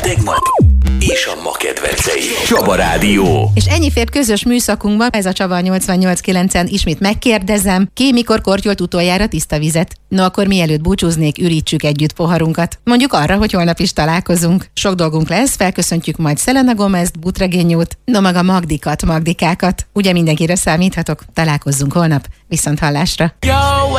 tegnap és a ma kedvencei. Csaba Rádió. És ennyi fért közös műszakunkban, ez a Csaba 88.9-en ismét megkérdezem, ki mikor kortyolt utoljára tiszta vizet? No, akkor mielőtt búcsúznék, ürítsük együtt poharunkat. Mondjuk arra, hogy holnap is találkozunk. Sok dolgunk lesz, felköszöntjük majd Selena Gomezt, Butregényót, no meg a Magdikákat. Ugye mindenkire számíthatok, találkozzunk holnap, viszonthallásra.